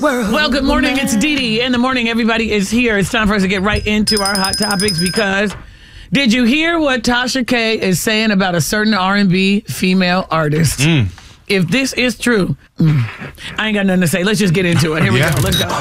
Well, good morning. It's Dee Dee. In the morning, everybody is here. It's time for us to get right into our hot topics because did you hear what Tasha K is saying about a certain R&B female artist? If this is true, I ain't got nothing to say. Let's just get into it. Here we go. Let's go.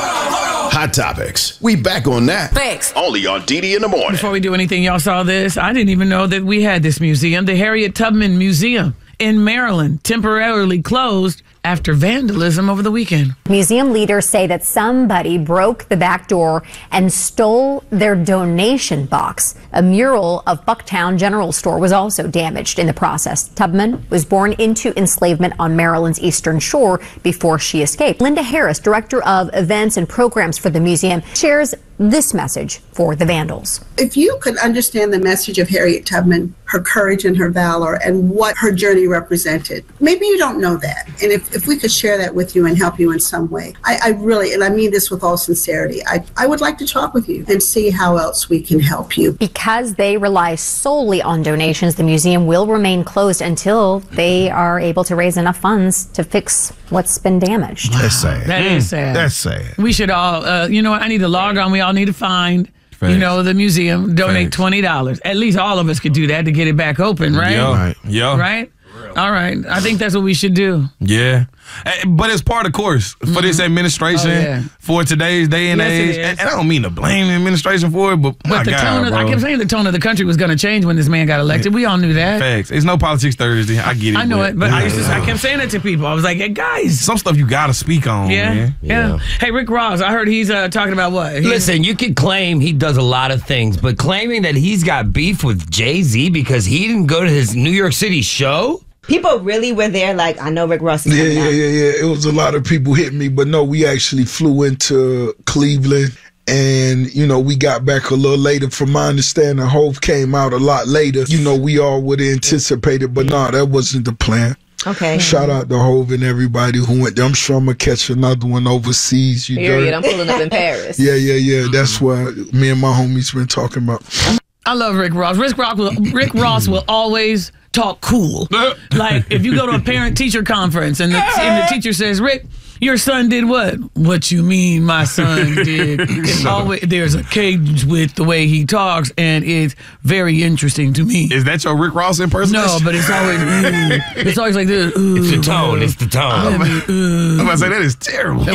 Hot Topics. We back on that. Thanks. Only on Dee Dee in the morning. Before we do anything, y'all saw this. I didn't even know that we had this museum. The Harriet Tubman Museum in Maryland temporarily closed after vandalism over the weekend. Museum leaders say that somebody broke the back door and stole their donation box. A mural of Bucktown General Store was also damaged in the process. Tubman was born into enslavement on Maryland's Eastern Shore before she escaped. Linda Harris, director of events and programs for the museum, shares this message for the vandals. If you could understand the message of Harriet Tubman, her courage and her valor, and what her journey represented, maybe you don't know that. And if we could share that with you and help you in some way, I really, and I mean this with all sincerity, I would like to talk with you and see how else we can help you. Because they rely solely on donations, the museum will remain closed until they are able to raise enough funds to fix what's been damaged. That's sad. That is sad. That's sad. We should all, you know what? I need to log on. We all need to find, the museum, donate $20. At least all of us could do that to get it back open, right? Yeah. Right? All right. I think that's what we should do. Yeah. But it's part of course for this administration, for today's day and age. And I don't mean to blame the administration for it, but my the God, tone bro. I kept saying the tone of the country was going to change when this man got elected. We all knew that. Facts. It's no politics Thursday. I get it. I know it, but I kept saying it to people. I was like, hey, guys. Some stuff you got to speak on, man. Yeah. Hey, Rick Ross, I heard he's talking about what? Listen, you can claim he does a lot of things, but claiming that he's got beef with Jay-Z because he didn't go to his New York City show? People really were there, like, I know Rick Ross is coming out. Yeah. It was a lot of people hitting me, but no, we actually flew into Cleveland. And, we got back a little later. From my understanding, Hov came out a lot later. We all would have anticipated, but no, that wasn't the plan. Okay. Shout out to Hov and everybody who went there. I'm sure I'm going to catch another one overseas. Period. I'm pulling up in Paris. Yeah. That's what me and my homies been talking about. I love Rick Ross. Rick Ross will always talk cool. Like, if you go to a parent-teacher conference and the teacher says, Rick, your son did what? What you mean my son did? It's always, there's a cadence with the way he talks, and it's very interesting to me. Is that your Rick Ross impersonation? No, but it's always, it's always like this. It's the tone. It's the tone. I'm about to say, that is terrible.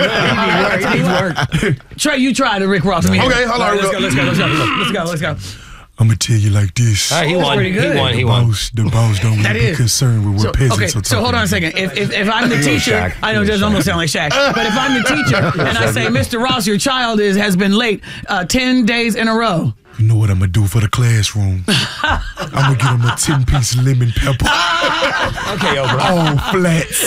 Trey, you try the Rick Ross. Okay, hold on. Let's go. I'm going to tell you like this. He won. The boss don't really be concerned with what peasants are talking so hold on a second. If I'm the teacher, I know it does almost sound like Shaq, but if I'm the teacher and I say, Mr. Ross, your child has been late 10 days in a row. You know what I'm going to do for the classroom? I'm going to get him a 10-piece lemon pepper. Okay, Oprah. All flats.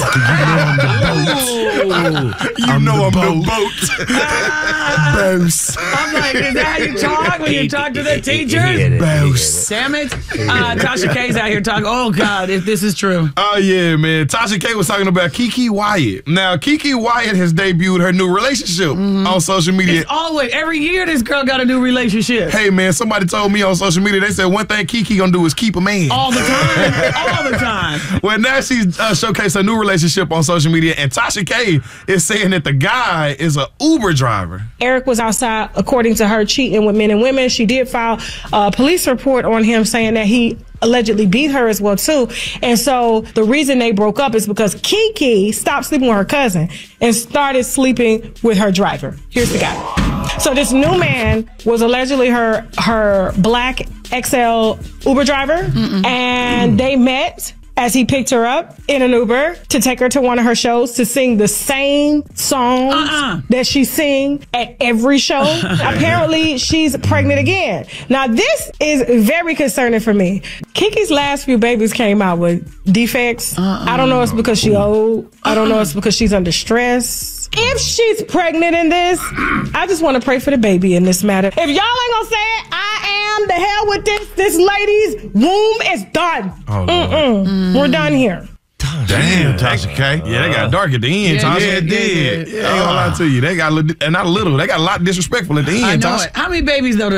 You know I'm the boat. Boss. I'm like, is that how you talk when you talk to the teachers? Boss. Damn it. Tasha K's out here talking. Oh, God, if this is true. Oh, yeah, man. Tasha K was talking about Keke Wyatt. Now, Keke Wyatt has debuted her new relationship on social media. It's always, every year this girl got a new relationship. Hey, man, somebody told me on social media, they said one thing Keke gonna do is keep a man. All the time. All the time. Well, now she's showcased her new relationship on social media, and Tasha K is saying that the guy is an Uber driver. Eric was outside, according to her, cheating with men and women. She did file a police report on him saying that he allegedly beat her as well, too. And so the reason they broke up is because Keke stopped sleeping with her cousin and started sleeping with her driver. Here's the guy. So this new man was allegedly her black XL Uber driver, and they met as he picked her up in an Uber to take her to one of her shows to sing the same songs that she sing at every show. Apparently, she's pregnant again. Now, this is very concerning for me. Keke's last few babies came out with defects. I don't know if it's because she's old. I don't know if it's because she's under stress. If she's pregnant in this, I just want to pray for the baby in this matter. If y'all ain't gonna say it, I am. The hell with this. This lady's womb is done. We're done here. Damn, Tasha K. Yeah, they got dark at the end, Tasha. Yeah, it did. I ain't gonna lie to you. They got a lot disrespectful at the end, I know Tasha. it. How many babies, though,